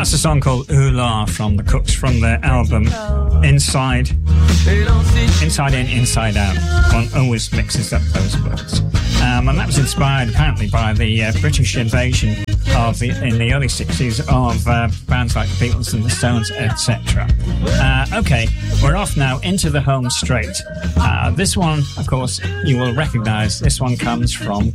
That's a song called Ooh La from the Cooks from their album Inside In, Inside Out. One always mixes up those words. And that was inspired apparently by the British invasion in the early 60s of bands like the Beatles and the Stones, etc. Okay, we're off now into the home straight. This one, of course, you will recognise. This one comes from